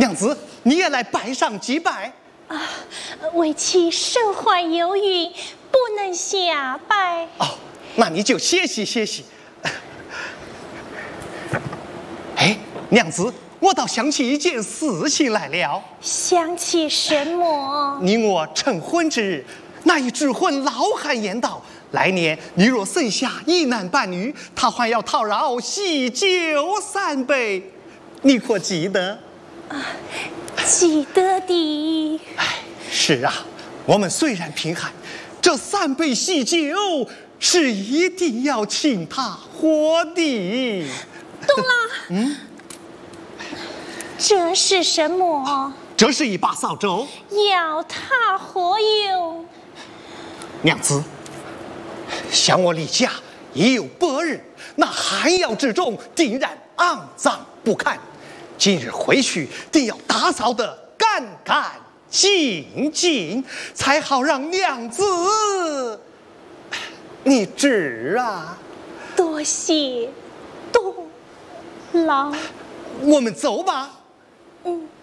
娘子，你也来拜上几拜啊？为妻身患忧郁，不能下拜。 哦，那你就歇息歇息。哎，娘子，我倒想起一件事情来了。 想起什么？ 你我成婚之日，那一纸婚老汉言道，来年你若生下一男半女，他还要讨饶喜酒3杯，你可记得？ 记得的。 哎，是啊，我们虽然贫寒，这3杯喜酒是一定要请他喝的。 懂了。这是什么？ 这是一把扫帚。 要他何用？ 娘子，想我离家已有8日，那寒窑之中定然肮脏不堪。今日回去定要打扫得干干净净，才好让娘子你知啊。 多谢，懂了。 我们走吧。